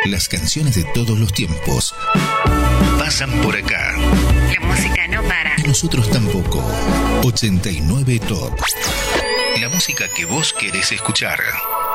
Las canciones de todos los tiempos pasan por acá. La música no para. Y nosotros tampoco. 89 Top. La música que vos querés escuchar.